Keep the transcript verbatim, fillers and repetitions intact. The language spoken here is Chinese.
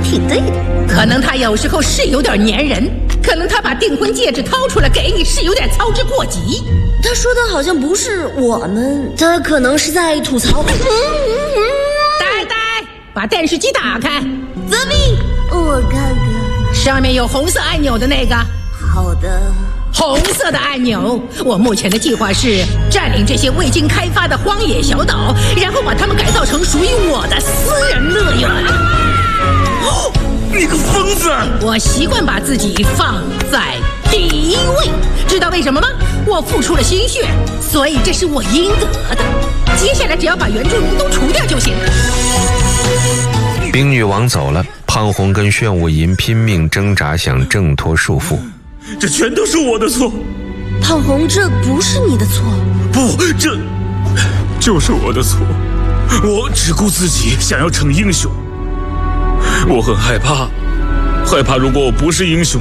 挺对的。 可能他有时候是有点粘人，可能他把订婚戒指掏出来给你是有点操之过急。 他说的好像不是我们，他可能是在吐槽。 呆呆，把电视机打开。 泽明，我看看， 上面有红色按钮的那个。 好的。 红色的按钮。我目前的计划是占领这些未经开发的荒野小岛，然后把它们改造成属于我的私人乐园。 哦，你个疯子！ 我习惯把自己放在第一位，知道为什么吗？我付出了心血，所以这是我应得的。接下来只要把原住民都除掉就行。 冰女王走了，胖红跟炫舞银拼命挣扎，想挣脱束缚。 这全都是我的错。 胖红，这不是你的错。 不，这就是我的错。我只顾自己，想要成英雄。我很害怕，害怕如果我不是英雄，